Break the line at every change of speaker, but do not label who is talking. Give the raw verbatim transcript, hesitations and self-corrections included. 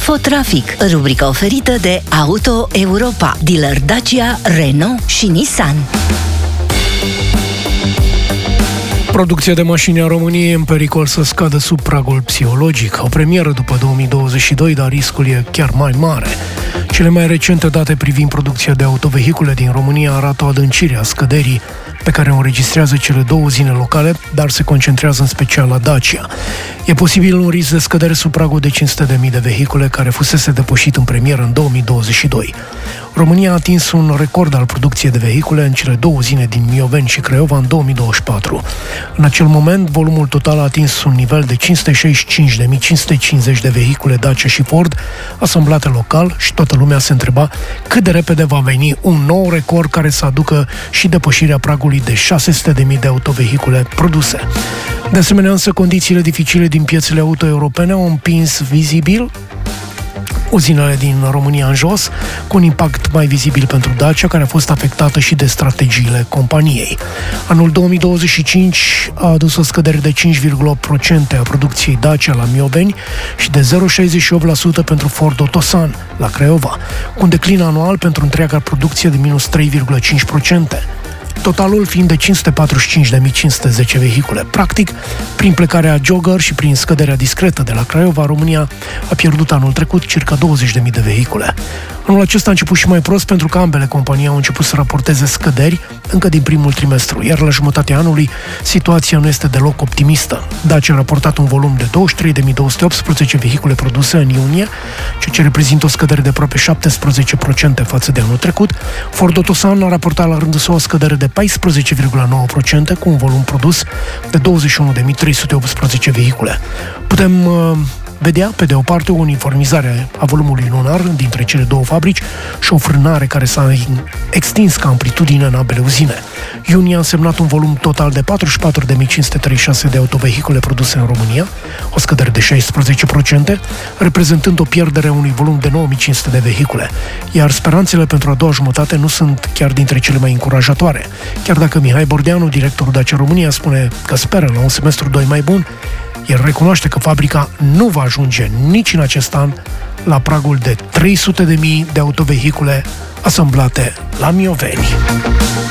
Infotrafic, rubrica oferită de Auto Europa, dealer Dacia, Renault și Nissan.
Producția de mașini a României e în pericol să scadă sub pragul psihologic. O premieră după două mii douăzeci și doi, dar riscul e chiar mai mare. Cele mai recente date privind producția de autovehicule din România arată o adâncire a scăderii pe care o înregistrează cele două uzine locale, dar se concentrează în special la Dacia. E posibil un risc de scădere sub pragul de cinci sute de mii de vehicule care fusese depășit în premieră în două mii douăzeci și doi. România a atins un record al producției de vehicule în cele două uzine din Mioveni și Craiova în două mii douăzeci și patru. În acel moment, volumul total a atins un nivel de cinci sute șaizeci și cinci de mii cinci sute cincizeci de vehicule Dacia și Ford asamblate local și toată lumea se întreba cât de repede va veni un nou record care să aducă și depășirea pragului de șase sute de mii de autovehicule produse. De asemenea, însă, condițiile dificile din piețele auto europene au împins vizibil uzinele din România în jos, cu un impact mai vizibil pentru Dacia, care a fost afectată și de strategiile companiei. Anul două mii douăzeci și cinci a adus o scădere de cinci virgulă opt la sută a producției Dacia la Mioveni și de zero virgulă șaizeci și opt la sută pentru Ford Otosan la Craiova, cu un declin anual pentru întreaga producție de minus trei virgulă cinci la sută. Totalul fiind de cinci sute patruzeci și cinci de mii cinci sute zece vehicule. Practic, prin plecarea Jogger și prin scăderea discretă de la Craiova, România a pierdut anul trecut circa douăzeci de mii de vehicule. Anul acesta a început și mai prost pentru că ambele companii au început să raporteze scăderi încă din primul trimestru, iar la jumătatea anului situația nu este deloc optimistă. Dacia a raportat un volum de douăzeci și trei de mii două sute optsprezece vehicule produse în iunie, ceea ce reprezintă o scădere de aproape șaptesprezece la sută față de anul trecut. Ford Otosan a raportat la rândul său o scădere de paisprezece virgulă nouă la sută cu un volum produs de douăzeci și unu de mii trei sute optsprezece vehicule. Putem uh, vedea, pe de o parte, o uniformizare a volumului lunar dintre cele două fabrici și o frânare care s-a extins ca amplitudine în ambele uzine. Iunie a însemnat un volum total de patruzeci și patru de mii cinci sute treizeci și șase de autovehicule produse în România, o scădere de șaisprezece la sută, reprezentând o pierdere a unui volum de nouă mii cinci sute de vehicule. Iar speranțele pentru a doua jumătate nu sunt chiar dintre cele mai încurajatoare. Chiar dacă Mihai Bordeanu, directorul Dacia România, spune că speră la un semestru doi mai bun, el recunoaște că fabrica nu va ajunge nici în acest an la pragul de trei sute de mii de autovehicule asamblate la Mioveni.